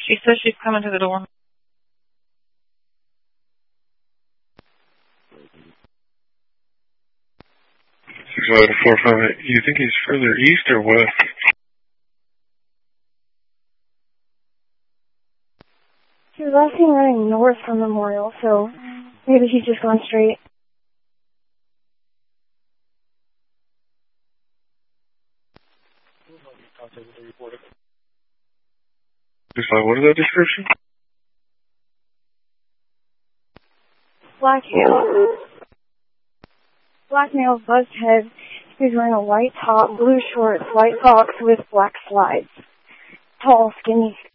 She says she's coming to the door. You think he's further east or west? He was last seen running north from Memorial, so maybe he's just gone straight. What is that description? Black male, buzzed head. He was wearing a white top, blue shorts, white socks with black slides. Tall, skinny